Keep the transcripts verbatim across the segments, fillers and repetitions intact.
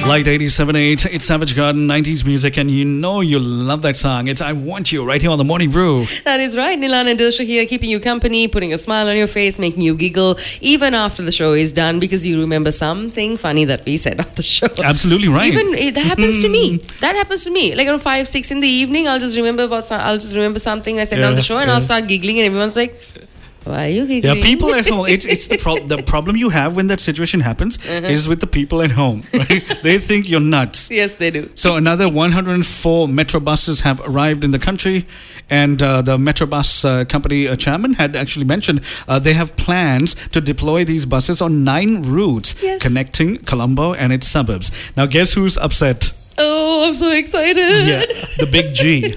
Light eighty-seven point eight, it's Savage Garden, nineties music, and you know you love that song. It's I Want You right here on the Morning Brew. That is right. Nilan and Dilsha here, keeping you company, putting a smile on your face, making you giggle, even after the show is done, because you remember something funny that we said on the show. Absolutely right. Even eh, that happens to me. That happens to me. Like around five, six in the evening, I'll just remember about some, I'll just remember something I said Yeah, on the show, and yeah. I'll start giggling, and everyone's like, "Why are you giggling?" Yeah, people at home. It's it's the pro- the problem you have when that situation happens Uh-huh. is with the people at home. Right? They think you're nuts. Yes, they do. So another one hundred four Metro buses have arrived in the country, and uh, the Metro bus uh, company uh, chairman had actually mentioned uh, they have plans to deploy these buses on nine routes Yes. connecting Colombo and its suburbs. Now, guess who's upset? Oh, I'm so excited. Yeah, the big G.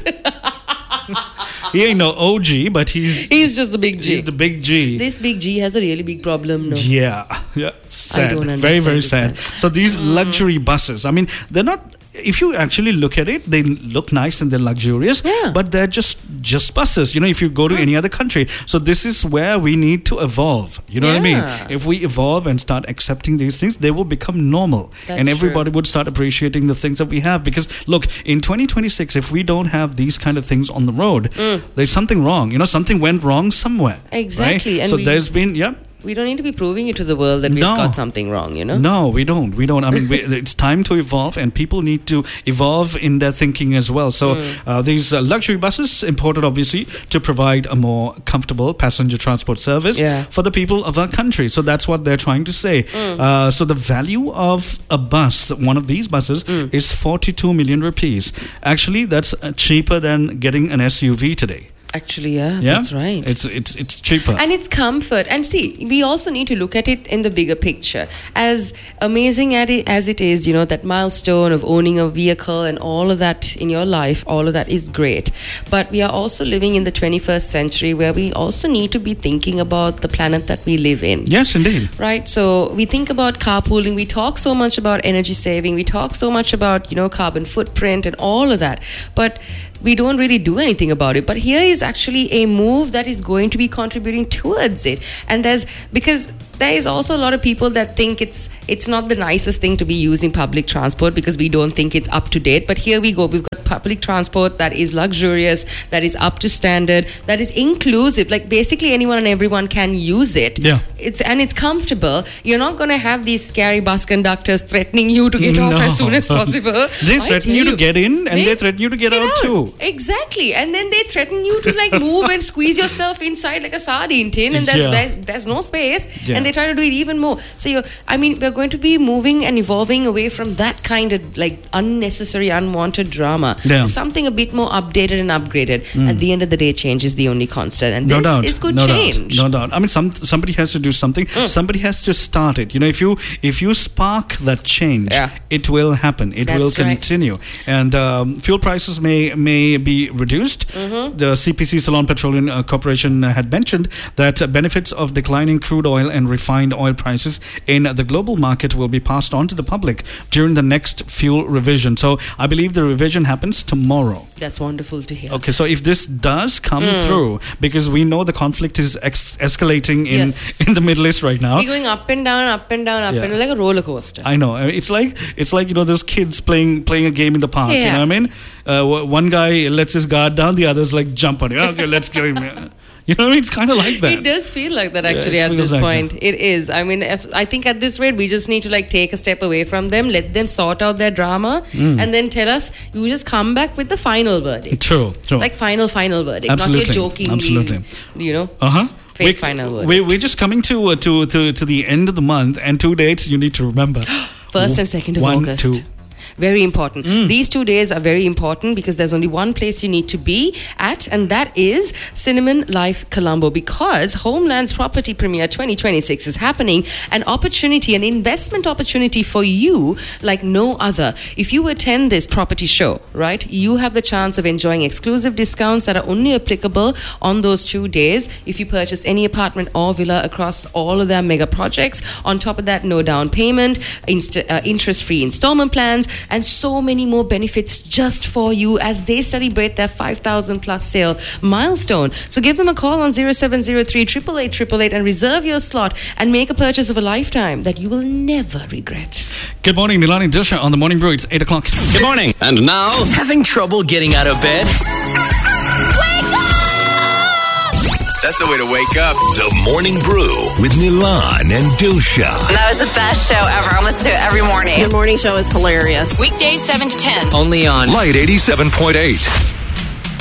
He ain't no O G, but he's He's just the big G. he's the big G. This big G has a really big problem, no? Yeah, yeah, sad. don't Very, very understand sad. So these luxury buses, I mean, they're not. If you actually look at it, they look nice and they're luxurious, Yeah. but they're just just buses. You know, if you go to any other country, so this is where we need to evolve. You know what I Yeah. mean? If we evolve and start accepting these things, they will become normal, That's and everybody true. would start appreciating the things that we have. Because look, in twenty twenty-six, if we don't have these kind of things on the road, there's something wrong. You know, something went wrong somewhere. Mm. Exactly, Right? and so we- there's been yeah. We don't need to be proving it to the world that we've No. got something wrong, you know? No, we don't. We don't. I mean, we, it's time to evolve, and people need to evolve in their thinking as well. So, Mm. uh, these uh, luxury buses, imported obviously to provide a more comfortable passenger transport service Yeah. for the people of our country. So, that's what they're trying to say. Mm. Uh, so, the value of a bus, one of these buses, Mm. is forty-two million rupees. Actually, that's uh, cheaper than getting an S U V today. Actually, yeah, Yeah, that's right. It's it's it's cheaper. And it's comfort. And see, we also need to look at it in the bigger picture. As amazing at it, as it is, you know, that milestone of owning a vehicle and all of that in your life, all of that is great. But we are also living in the twenty-first century where we also need to be thinking about the planet that we live in. Yes, indeed. Right, so we think about carpooling, we talk so much about energy saving, we talk so much about, you know, carbon footprint and all of that, but we don't really do anything about it. But here is actually a move that is going to be contributing towards it. And there's, because there is also a lot of people that think it's it's not the nicest thing to be using public transport because we don't think it's up to date. But here we go, we've got public transport that is luxurious, that is up to standard, that is inclusive. Like basically anyone and everyone can use it. Yeah. It's and it's comfortable. You're not going to have these scary bus conductors threatening you to get off No. as soon as possible. They I threaten tell you to get in, and they, threaten you to get, out, too. Exactly, and then they threaten you to like move and squeeze yourself inside like a sardine tin, and there's Yeah. there's, there's no space, Yeah. and they try to do it even more. So you're, I mean, we're going to be moving and evolving away from that kind of like unnecessary, unwanted drama. Yeah. Something a bit more updated and upgraded. At the end of the day, change is the only constant, and No this doubt. is good no change. Doubt. No doubt. I mean, some somebody has to do something. Somebody has to start it. You know, if you if you spark that change, Yeah. it will happen. It That's will right. continue. And um, fuel prices may may be reduced. Mm-hmm. The C P C Ceylon Petroleum uh, Corporation uh, had mentioned that uh, benefits of declining crude oil and refined oil prices in the global market will be passed on to the public during the next fuel revision. So I believe the revision happens tomorrow. That's wonderful to hear. Okay, so if this does come through, because we know the conflict is ex- escalating in, Yes. in the Middle East right now. We're going up and down, up and down, up Yeah. and down, like a roller coaster. I know. I mean, It's like it's like you know those kids playing playing a game in the park. You Yeah. know what I mean? Uh, w- one guy lets his guard down, the others like jump on it. Okay, let's give him. uh, You know what I mean? It's kind of like that. It does feel like that Yeah, actually it at feels this like point. It is. I mean, if, I think at this rate, we just need to like take a step away from them, let them sort out their drama, Mm. and then tell us, you just come back with the final verdict. True, true. Like final, final verdict. Absolutely, Not your joking, absolutely. you know. Uh huh. Fake we, final verdict. we, we're just coming to, uh, to to to the end of the month, and two dates you need to remember. First and second of One, August. two. Very important. These two days are very important because there's only one place you need to be at, and that is Cinnamon Life Colombo, because Homeland's Property Premiere twenty twenty-six is happening. An opportunity, an investment opportunity for you like no other. If you attend this property show, right, you have the chance of enjoying exclusive discounts that are only applicable on those two days if you purchase any apartment or villa across all of their mega projects. On top of that, no down payment, inst- uh, interest-free installment plans, and so many more benefits just for you as they celebrate their five thousand plus sale milestone. So give them a call on zero seven zero three, eight eight eight eight eight and reserve your slot and make a purchase of a lifetime that you will never regret. Good morning, Nilani Dusha on the Morning Brew. It's eight o'clock. Good morning. And now, having trouble getting out of bed? That's the way to wake up. The Morning Brew with Nilan and Dusha. That was the best show ever. I listen to it every morning. The morning show is hilarious. Weekdays seven to ten. Only on Light eighty-seven point eight.